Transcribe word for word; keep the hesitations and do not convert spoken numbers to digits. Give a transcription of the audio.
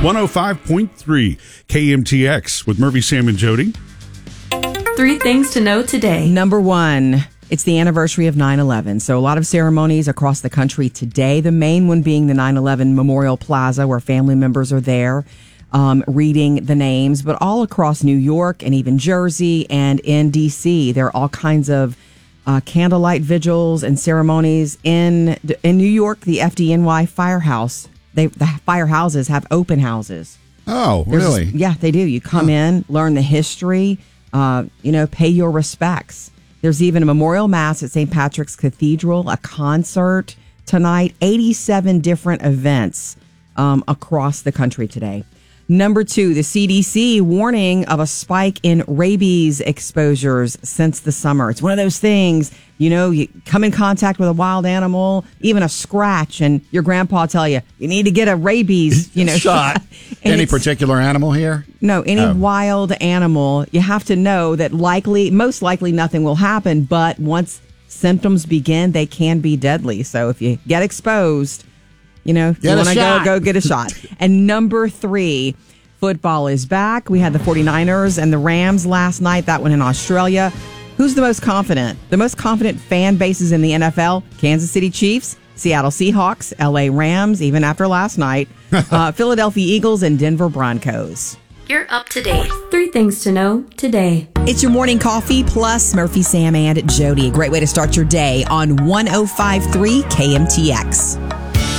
one oh five point three K M T X with Murphy, Sam, and Jody. Three things to know today. Number one, it's the anniversary of nine eleven. So a lot of ceremonies across the country today. The main one being the nine eleven Memorial Plaza, where family members are there um, reading the names. But all across New York and even Jersey and in D C, there are all kinds of uh, candlelight vigils and ceremonies. In in New York, the F D N Y Firehouse, they, the firehouses have open houses. Oh, There's- really? Yeah, they do. You come in, learn the history, uh, you know, pay your respects. There's even a memorial mass at Saint Patrick's Cathedral, a concert tonight, eighty-seven different events um, across the country today. Number two, the C D C warning of a spike in rabies exposures since the summer. It's one of those things, you know, you come in contact with a wild animal, even a scratch, and your grandpa tell you, you need to get a rabies, you know, shot. Any it's- particular animal here? No, any Oh. wild animal, you have to know that likely, most likely nothing will happen, but once symptoms begin, they can be deadly. So if you get exposed, you know, Get you a want to go, shot. go get a shot. And number three, football is back. We had the 49ers and the Rams last night, that one in Australia. Who's the most confident? The most confident fan bases in the N F L, Kansas City Chiefs, Seattle Seahawks, L A Rams, even after last night, uh, Philadelphia Eagles, and Denver Broncos. You're up to date. Three things to know today. It's your morning coffee plus Murphy, Sam, and Jody. A great way to start your day on one oh five point three K M T X.